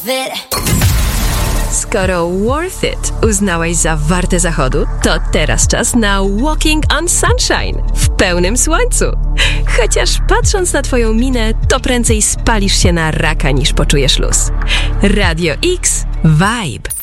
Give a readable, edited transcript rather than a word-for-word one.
Skoro worth it uznałaś za warte zachodu, to teraz czas na Walking on Sunshine w pełnym słońcu. Chociaż patrząc na twoją minę, to prędzej spalisz się na raka niż poczujesz luz. Radio X Vibe.